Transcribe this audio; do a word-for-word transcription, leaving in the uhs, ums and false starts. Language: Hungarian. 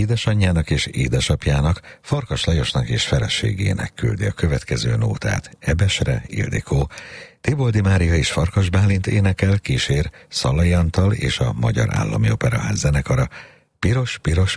édesanyjának és édesapjának, Farkas Lajosnak és feleségének küldi a következő nótát. Ebesre Ildikó. Tiboldi Mária és Farkas Bálint énekel, kísér Szalai Antal és a Magyar Állami Operaház zenekara. Piros, piros,